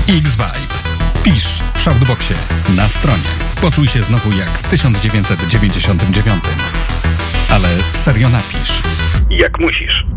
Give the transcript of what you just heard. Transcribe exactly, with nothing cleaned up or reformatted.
X-Vibe. Pisz w Shoutboxie na stronie. Poczuj się znowu jak w tysiąc dziewięćset dziewięćdziesiątym dziewiątym. Ale serio napisz. Jak musisz.